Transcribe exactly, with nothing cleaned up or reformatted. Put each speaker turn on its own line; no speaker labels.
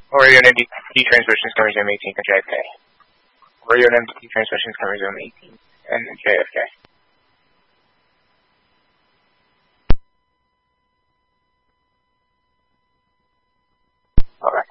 Orion M D T transmissions can resume eighteen and J F K. Orion M D T transmissions can resume eighteen and J F K. Okay.